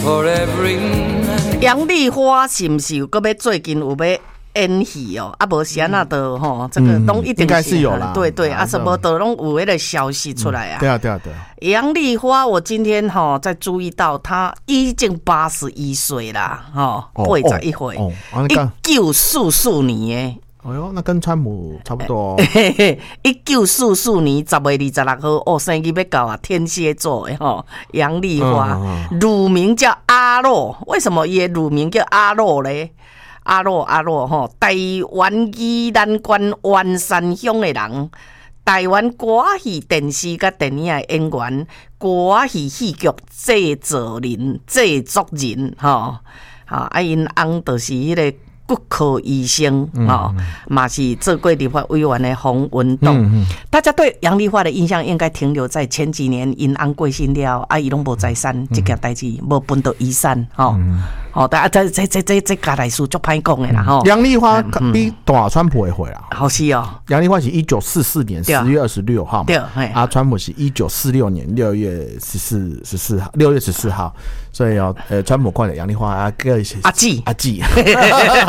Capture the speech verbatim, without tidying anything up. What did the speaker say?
杨丽花是不是有搁要最近有要演戏哦？啊，无是安那的吼，这个拢一定是、 应该是有啦。 对对，啊，什么都拢有那个消息出来啊。 嗯、对啊，对啊，对啊。 杨丽花，我今天哈在注意到，她已经八十一岁啦，哈，八十一岁，一九四四年诶。 哎呦，那跟川普差不多、哦。 一九四四年十月二十六号，哦，生日要到啊，天蝎座的吼，杨丽花，嗯、乳名叫阿洛，为什么也乳名叫阿洛咧？阿洛阿洛吼，台湾宜兰县员山乡的人，台湾歌仔戏、电视甲电影的演员，歌仔戏戏剧制作人、制作人，吼，啊，啊，因翁就是迄个。骨科医生哦，嘛是做过立法委员的洪文栋、嗯嗯。大家对杨丽花的印象应该停留在前几年因翁过身了，啊，伊拢无财产，嗯、这件代志无分到遗产，吼、嗯，吼，但这这这这这家来书足歹讲的啦，吼。 杨丽花比大川普会会啦， 好是哦。 杨丽花是一九四四年十月二十六号嘛，对，啊，川普是一九四六年六月十四十四号，六月十四号，所以哦，呃，川普看着杨丽花啊，叫阿季阿季。